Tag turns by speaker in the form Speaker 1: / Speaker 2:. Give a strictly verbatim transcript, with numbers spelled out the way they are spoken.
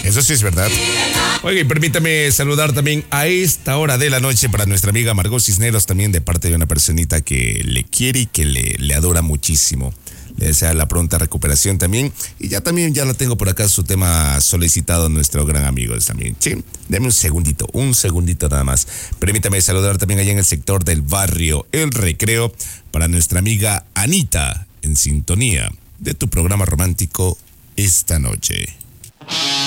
Speaker 1: Eso sí es verdad. Oiga, y permítame saludar también a esta hora de la noche para nuestra amiga Margot Cisneros, también de parte de una personita que le quiere y que le, le adora muchísimo. Le desea la pronta recuperación también. Y ya también ya lo tengo por acá su tema solicitado nuestro gran amigo también. Sí, deme un segundito, un segundito nada más. Permítame saludar también allá en el sector del barrio El Recreo para nuestra amiga Anita, en sintonía de tu programa romántico esta noche.